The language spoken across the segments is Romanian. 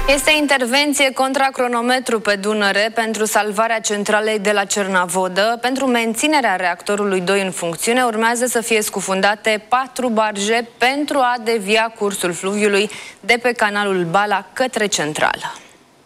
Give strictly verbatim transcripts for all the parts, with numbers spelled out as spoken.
Este intervenție contra cronometru pe Dunăre pentru salvarea centralei de la Cernavodă. Pentru menținerea reactorului doi în funcțiune urmează să fie scufundate patru barje pentru a devia cursul fluviului de pe canalul Bala către centrală.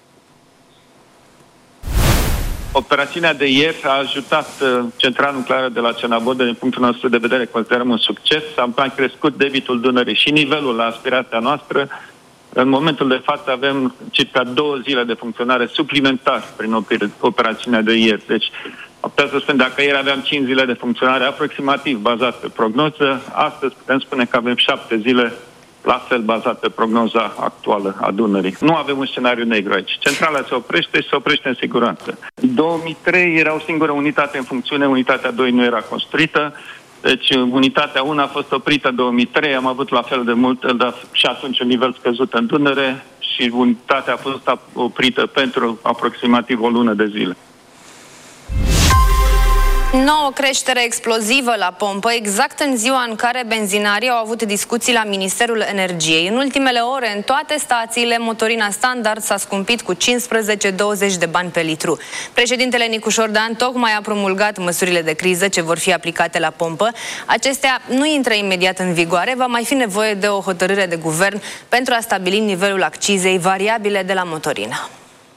Operațiunea de ieri a ajutat centrala nucleară de la Cernavodă, din punctul nostru de vedere, considerăm un succes. Am mai crescut debitul Dunării și nivelul la aspirația noastră. În momentul de față avem circa două zile de funcționare suplimentar prin operațiunea de ieri. Deci, putem să spun, dacă ieri aveam cinci zile de funcționare aproximativ bazat pe prognoză, astăzi putem spune că avem șapte zile la fel bazat pe prognoza actuală a Dunării. Nu avem un scenariu negru aici. Centrala se oprește și se oprește în siguranță. În două mii trei era o singură unitate în funcțiune, unitatea doi nu era construită. Deci unitatea unu a fost oprită în două mii trei, am avut la fel de mult, dar și atunci un nivel scăzut în Dunăre și unitatea a fost oprită pentru aproximativ o lună de zile. Nouă creștere explozivă la pompă, exact în ziua în care benzinarii au avut discuții la Ministerul Energiei. În ultimele ore, în toate stațiile, motorina standard s-a scumpit cu cincisprezece douăzeci de bani pe litru. Președintele Nicu Șordan tocmai a promulgat măsurile de criză ce vor fi aplicate la pompă. Acestea nu intră imediat în vigoare, va mai fi nevoie de o hotărâre de guvern pentru a stabili nivelul accizei variabile de la motorină.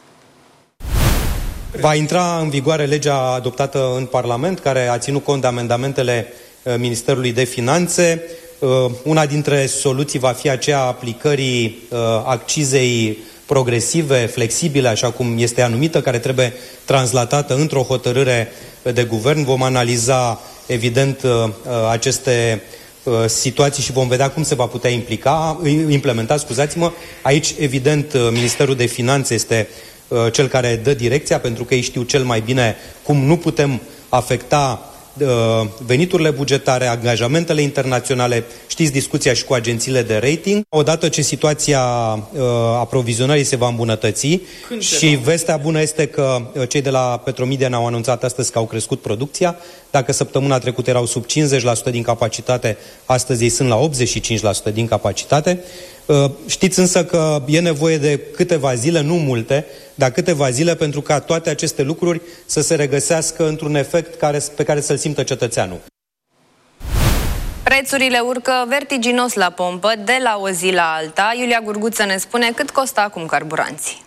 Va intra în vigoare legea adoptată în Parlament, care a ținut cont de amendamentele Ministerului de Finanțe. Una dintre soluții va fi aceea aplicării accizei progresive, flexibile, așa cum este anumită, care trebuie translatată într-o hotărâre de guvern. Vom analiza, evident, aceste situații și vom vedea cum se va putea implica, implementa, scuzați-mă. Aici, evident, Ministerul de Finanțe este cel care dă direcția, pentru că ei știu cel mai bine cum nu putem afecta uh, veniturile bugetare, angajamentele internaționale. Știți discuția și cu agențiile de rating. Odată ce situația uh, aprovizionării se va îmbunătăți Când și vestea bună este că uh, cei de la Petromedia ne-au anunțat astăzi că au crescut producția. Dacă săptămâna trecută erau sub cincizeci la sută din capacitate, astăzi ei sunt la optzeci și cinci la sută din capacitate. Știți însă că e nevoie de câteva zile, nu multe, dar câteva zile pentru ca toate aceste lucruri să se regăsească într-un efect care, pe care să-l simtă cetățeanul. Prețurile urcă vertiginos la pompă de la o zi la alta. Iulia Gurguță ne spune cât costă acum carburanții.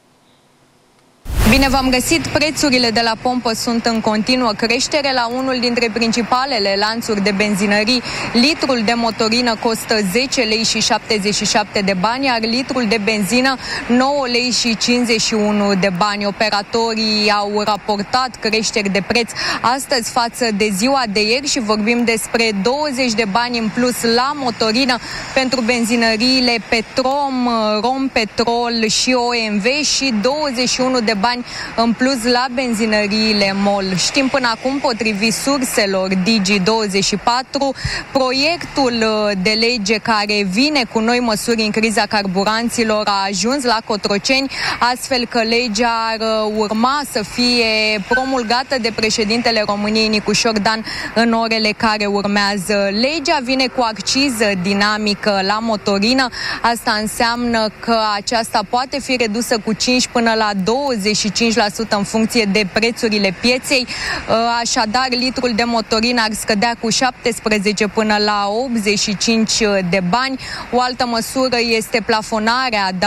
Bine v-am găsit! Prețurile de la pompă sunt în continuă creștere. La unul dintre principalele lanțuri de benzinării, litrul de motorină costă zece lei și șaptezeci și șapte de bani, iar litrul de benzină nouă lei și cincizeci și unu de bani. Operatorii au raportat creșteri de preț astăzi față de ziua de ieri și vorbim despre douăzeci de bani în plus la motorină pentru benzinăriile Petrom, Rompetrol și O M V și douăzeci și unu de bani în plus la benzinăriile MOL. Știm până acum, potrivit surselor Digi douăzeci și patru, proiectul de lege care vine cu noi măsuri în criza carburanților a ajuns la Cotroceni, astfel că legea ar urma să fie promulgată de președintele României Nicu Șordan în orele care urmează. Legea vine cu acciză dinamică la motorină. Asta înseamnă că aceasta poate fi redusă cu cinci până la douăzeci și cinci la sută în funcție de prețurile pieței. Așadar, litrul de motorină ar scădea cu șaptesprezece până la optzeci și cinci de bani. O altă măsură este plafonarea